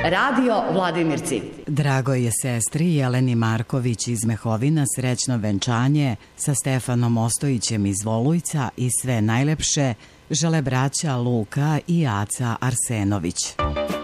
Radio Vladimirci. Drago je sestri Jeleni Marković iz Mehovina srećno venčanje sa Stefanom Ostojićem iz Volujca i sve najlepše žele braća Luka i Aca Arsenović.